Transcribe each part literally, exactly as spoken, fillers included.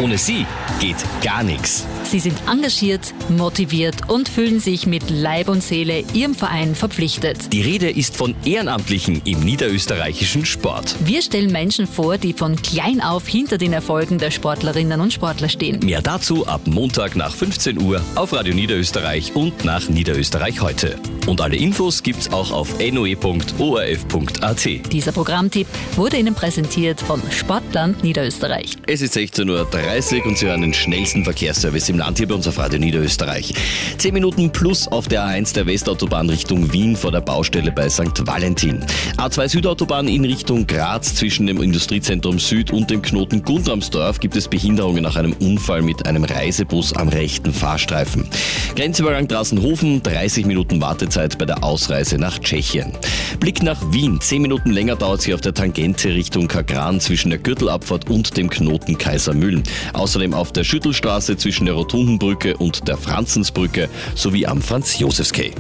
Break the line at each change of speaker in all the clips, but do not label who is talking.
Ohne sie geht gar nichts.
Sie sind engagiert, motiviert und fühlen sich mit Leib und Seele ihrem Verein verpflichtet.
Die Rede ist von Ehrenamtlichen im niederösterreichischen Sport.
Wir stellen Menschen vor, die von klein auf hinter den Erfolgen der Sportlerinnen und Sportler stehen.
Mehr dazu ab Montag nach fünfzehn Uhr auf Radio Niederösterreich und nach Niederösterreich heute. Und alle Infos gibt's auch auf n o e punkt o r f punkt a t.
Dieser Programmtipp wurde Ihnen präsentiert von Sportland Niederösterreich.
Es ist sechzehn Uhr dreißig und Sie hören den schnellsten Verkehrsservice im Land hier bei uns auf Radio Niederösterreich. Zehn Minuten plus auf der A eins der Westautobahn Richtung Wien vor der Baustelle bei Sankt Valentin. A zwei Südautobahn in Richtung Graz zwischen dem Industriezentrum Süd und dem Knoten Gundramsdorf gibt es Behinderungen nach einem Unfall mit einem Reisebus am rechten Fahrstreifen. Grenzübergang Drassenhofen, dreißig Minuten Wartezeit bei der Ausreise nach Tschechien. Blick nach Wien, zehn Minuten länger dauert sie auf der Tangente Richtung Kagran zwischen der Gürtelabfahrt und dem Knoten Kaisermühlen. Außerdem auf der Schüttelstraße zwischen der Rotundenbrücke und der Franzensbrücke sowie am Franz-Josefs-Quai.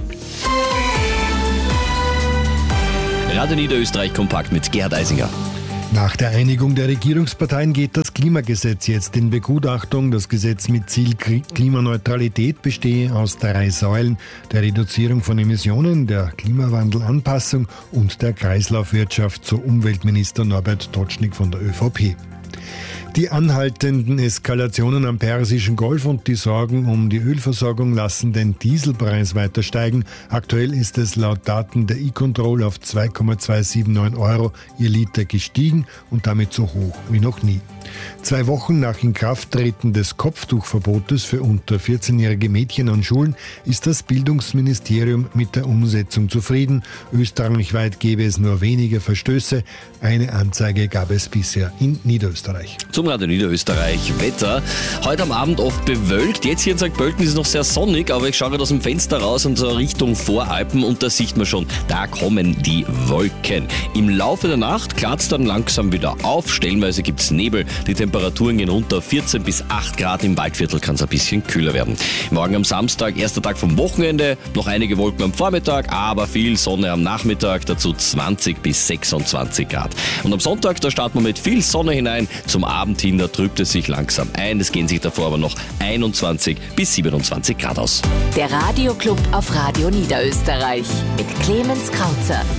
Radio Niederösterreich kompakt mit Gerhard Eisinger.
Nach der Einigung der Regierungsparteien geht das Klimagesetz jetzt in Begutachtung. Das Gesetz mit Ziel Klimaneutralität bestehe aus drei Säulen: der Reduzierung von Emissionen, der Klimawandelanpassung und der Kreislaufwirtschaft, so Umweltminister Norbert Totschnig von der ÖVP. Die anhaltenden Eskalationen am Persischen Golf und die Sorgen um die Ölversorgung lassen den Dieselpreis weiter steigen. Aktuell ist es laut Daten der E-Control auf zwei Komma zweihundertneunundsiebzig Euro je Liter gestiegen und damit so hoch wie noch nie. Zwei Wochen nach Inkrafttreten des Kopftuchverbotes für unter vierzehnjährige Mädchen an Schulen ist das Bildungsministerium mit der Umsetzung zufrieden. Österreichweit gäbe es nur wenige Verstöße. Eine Anzeige gab es bisher in Niederösterreich.
Zum Radio Niederösterreich Wetter. Heute am Abend oft bewölkt. Jetzt hier in Sankt Pölten ist es noch sehr sonnig, aber ich schaue gerade aus dem Fenster raus und so Richtung Voralpen und da sieht man schon, da kommen die Wolken. Im Laufe der Nacht klart es dann langsam wieder auf. Stellenweise gibt es Nebel. Die Temperaturen gehen runter auf vierzehn bis acht Grad. Im Waldviertel kann es ein bisschen kühler werden. Morgen am Samstag, erster Tag vom Wochenende. Noch einige Wolken am Vormittag, aber viel Sonne am Nachmittag. Dazu zwanzig bis sechsundzwanzig Grad. Und am Sonntag, da starten wir mit viel Sonne hinein. Zum Abend hin, da trübt es sich langsam ein. Es gehen sich davor aber noch einundzwanzig bis siebenundzwanzig Grad aus.
Der Radioclub auf Radio Niederösterreich mit Clemens Krauzer.